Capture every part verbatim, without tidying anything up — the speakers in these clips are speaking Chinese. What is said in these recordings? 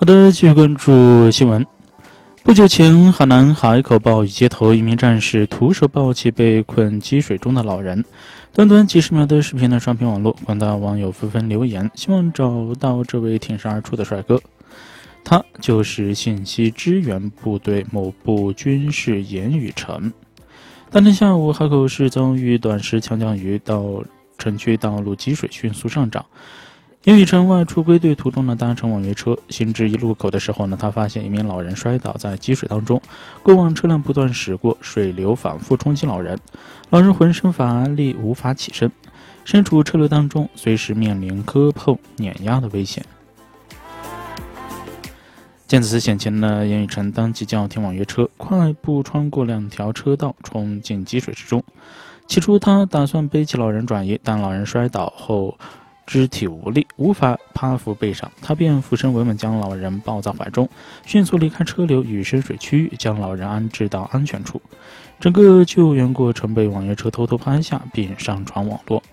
好的，继续关注新闻。不久前，海南海口暴雨街头，一名战士徒手抱起被困积水中的老人。短短几十秒的视频呢，刷屏网络，广大网友纷纷留言，希望找到这位挺身而出的帅哥。他就是信息支援部队某部军事严雨辰。当天下午，海口市遭遇短时强降雨，到城区道路积水迅速上涨。严雨辰外出归队途中呢，搭乘网约车，行至一路口的时候呢，他发现一名老人摔倒在积水当中，过往车辆不断驶过，水流反复冲击老人，老人浑身乏力，无法起身，身处车流当中，随时面临磕碰、碾压的危险。见此险情呢，严雨辰当即叫停网约车，快步穿过两条车道，冲进积水之中。起初他打算背起老人转移，但老人摔倒后肢体无力，无法趴伏背上，他便俯身稳稳将老人抱在怀中，迅速离开车流与深水区域，将老人安置到安全处。整个救援过程被网约车偷偷拍下并上传网络。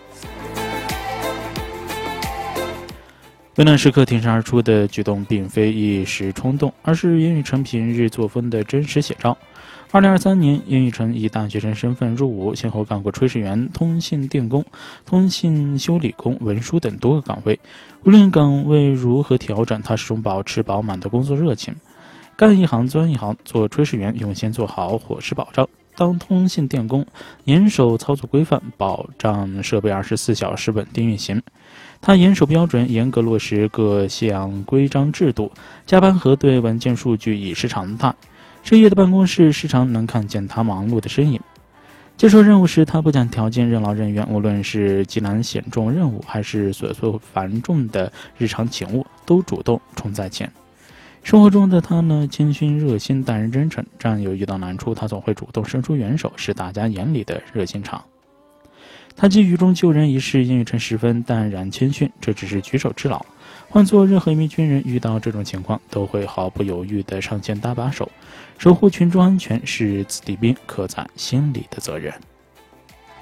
危难时刻挺身而出的举动并非一时冲动，而是严雨辰平日作风的真实写照。二零二三年，严雨辰以大学生身份入伍，先后干过炊事员、通信电工、通信修理工、文书等多个岗位。无论岗位如何调整，他始终保持饱满的工作热情。干一行钻一行，做炊事员用心做好伙食保障，当通信电工严守操作规范，保障设备二十四小时稳定运行。他严守标准，严格落实各项规章制度，加班核对文件数据已是常态。深夜的办公室时常能看见他忙碌的身影。接受任务时，他不讲条件，任劳任怨，无论是极难险重任务，还是琐碎繁重的日常勤务，都主动冲在前。生活中的他呢，谦逊热心，待人真诚，战友遇到难处，他总会主动伸出援手，是大家眼里的热心肠。他继雨中救人一事，严雨辰十分淡然谦逊，这只是举手之劳。换做任何一名军人，遇到这种情况都会毫不犹豫地上前搭把手，守护群众安全是子弟兵刻在心里的责任。